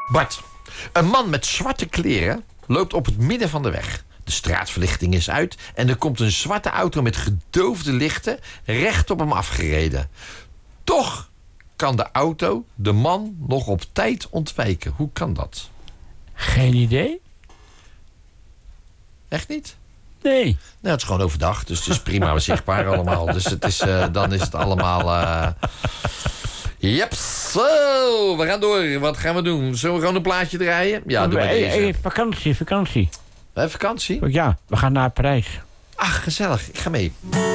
Bart, een man met zwarte kleren loopt op het midden van de weg. De straatverlichting is uit en er komt een zwarte auto met gedoofde lichten recht op hem afgereden. Toch kan de auto de man nog op tijd ontwijken. Hoe kan dat? Geen idee. Echt niet? Nee. Nou, het is gewoon overdag, dus het is prima zichtbaar allemaal. Dus het is, dan is het allemaal... Yep, zo, we gaan door. Wat gaan we doen? Zullen we gewoon een plaatje draaien? Ja, doe maar deze. Vakantie. Vakantie? Ja, we gaan naar Parijs. Ach, gezellig. Ik ga mee.